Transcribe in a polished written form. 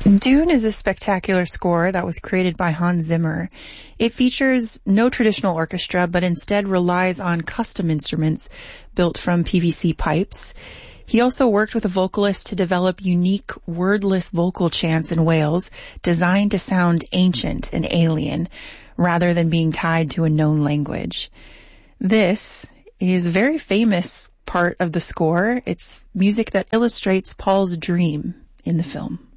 Dune is a spectacular score that was created by Hans Zimmer. It features no traditional orchestra, but instead relies on custom instruments built from PVC pipes. He also worked with a vocalist to develop unique wordless vocal chants in Wales designed to sound ancient and alien, rather than being tied to a known language. This is a very famous part of the score. It's music that illustrates Paul's dream in the film.